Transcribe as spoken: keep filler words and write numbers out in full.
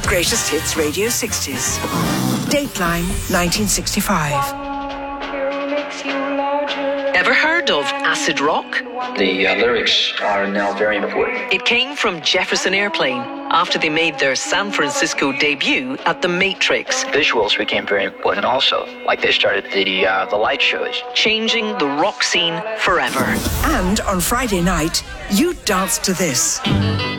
Greatest Hits Radio sixties. Dateline nineteen sixty-five. Ever heard of acid rock? The uh, lyrics are now very important. It came from Jefferson Airplane after they made their San Francisco debut at the Matrix. Visuals became very important also, like they started the uh, the light shows. Changing the rock scene forever. And on Friday night, you danced to this.